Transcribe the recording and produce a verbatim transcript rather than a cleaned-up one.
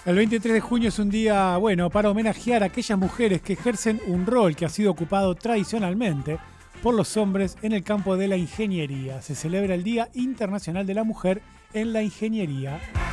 El veintitrés de junio es un día, bueno, para homenajear a aquellas mujeres que ejercen un rol que ha sido ocupado tradicionalmente por los hombres en el campo de la ingeniería. Se celebra el Día Internacional de la Mujer en la Ingeniería.